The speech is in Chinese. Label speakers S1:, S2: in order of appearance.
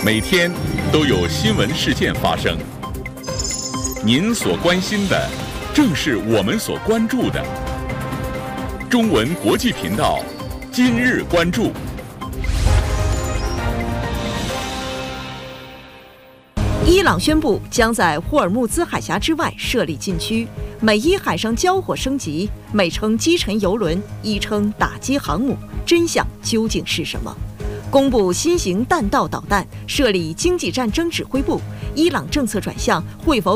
S1: 每天都有新闻事件发生，您所关心的正是我们所关注的。中文国际频道今日关注。
S2: 伊朗宣布将在霍尔木兹海峡之外设立禁区，美伊海上交火升级，美称击沉油轮，伊称打击航母，真相究竟是什么？公布新型弹道导弹，设立经济战争指挥部，伊朗政策转向会否